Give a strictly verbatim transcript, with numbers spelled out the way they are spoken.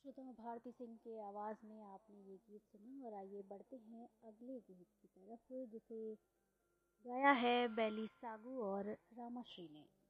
श्रोताओं, भारती सिंह के आवाज़ में आपने ये गीत सुना और आइए बढ़ते हैं अगले गीत की तरफ, जिसे गाया है बेली सागू और रामाश्री ने।